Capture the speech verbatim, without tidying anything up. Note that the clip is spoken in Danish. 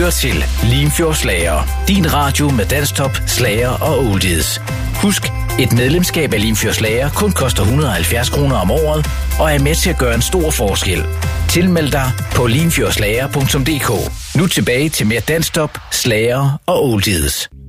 lytter til Limfjord Slager. Din radio med danstop, slager og oldies. Husk, et medlemskab af Limfjord Slager kun koster et hundrede og halvfjerds kroner om året, og er med til at gøre en stor forskel. Tilmeld dig på limfjordslager punktum d k. Nu tilbage til mere danstop, slager og oldies.